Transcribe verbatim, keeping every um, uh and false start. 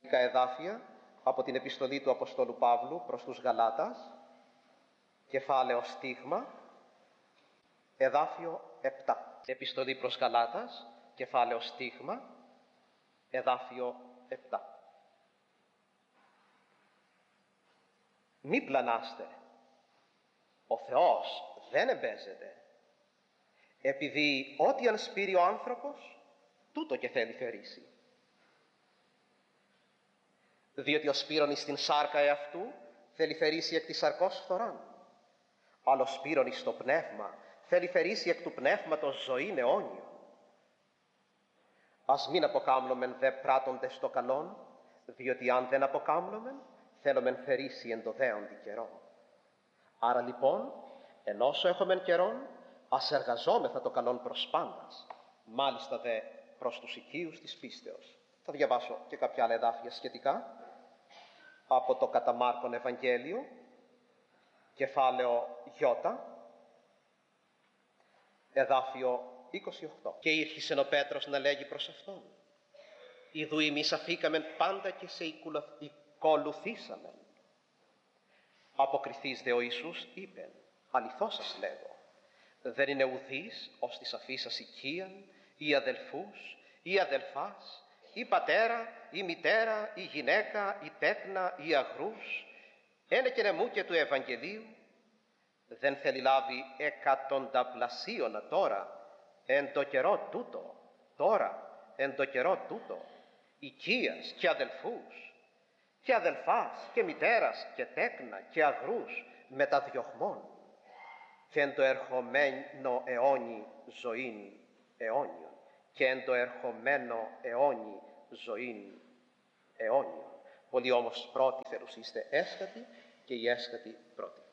εδάφια από την επιστολή του Αποστόλου Παύλου προς τους Γαλάτας, κεφάλαιο στίγμα, εδάφιο επτά. Επιστολή προς Γαλάτας, κεφάλαιο στίγμα, εδάφιο επτά. Μη πλανάστε, ο Θεός δεν εμπέζεται, επειδή ό,τι αν σπείρει ο άνθρωπος, τούτο και θέλει θερήσει. Διότι ο σπείρων εις την σάρκα εαυτού θέλει θερήσει εκ της σαρκός φθοράν, αλλά ο σπείρων εις το πνεύμα θέλει θερήσει εκ του πνεύματος ζωήν αιώνιον. Ας μην αποκάμνομεν δε πράττοντες το καλόν, διότι αν δεν αποκάμνομεν, θέλομεν θερήσει εν το δέοντι καιρό. Άρα λοιπόν, εν όσο έχομεν καιρόν, ας εργαζόμεθα το καλόν προς πάντας, μάλιστα δε προς τους οικείους της πίστεως. Θα διαβάσω και κάποια άλλα εδάφια σχετικά από το κατά Μάρκον Ευαγγέλιο, κεφάλαιο Ι, εδάφιο είκοσι οκτώ. Και ήρχισεν ο Πέτρος να λέγει προς αυτόν: «Ιδού εμείς αφήκαμεν πάντα και σε οικολουθήσαμεν». Αποκριθείς δε ο Ιησούς είπεν: «Αληθώς σας λέγω, δεν είναι ουδής ως της αφήσας οικίαν ή αδελφούς ή αδελφάς ή πατέρα ή μητέρα ή γυναίκα ή τέκνα ή αγρούς, ένε και νεμού και του Ευαγγελίου, δεν θέλει λάβει εκατονταπλασίωνα τώρα εν το καιρό τούτο, τώρα εν το καιρό τούτο, οικίας και αδελφούς και αδελφάς και μητέρας και τέκνα και αγρούς μεταδιωχμών, και εν το ερχομένο αιώνι ζωήν αιώνιον, και εν το ερχομένο αιώνι ζωήν αιώνιον». Πολλοί όμως πρώτοι θερουσίστε έσχατοι και οι έσχατοι πρώτοι.